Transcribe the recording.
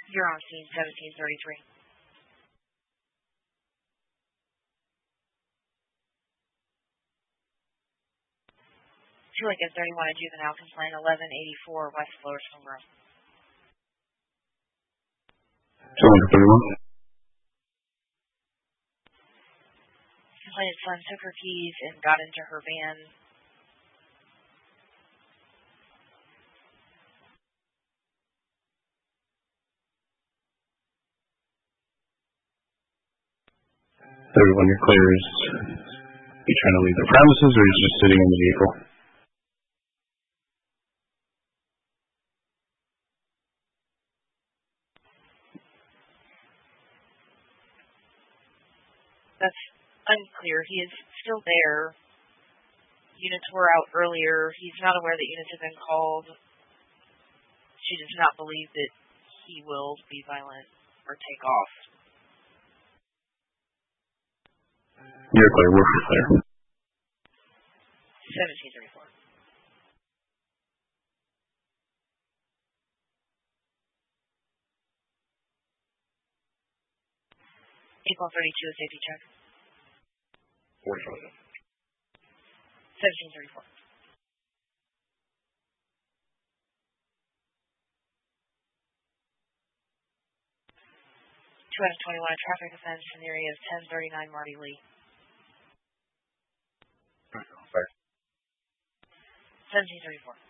You're on scene 1733. Two Lincoln 31 at Juvenile Complaint 1184 West Floresville Road. 231. Complainant's son took her keys and got into her van. Everyone, you're clear. Is he trying to leave the premises, or he's just sitting in the vehicle? That's unclear. He is still there. Units were out earlier. He's not aware that units have been called. She does not believe that he will be violent or take off. You're clear. We're clear. 1734. April 32, safety check. 45. 1734. 221, a traffic offense in the area of 1039 Marty Lee. 1734.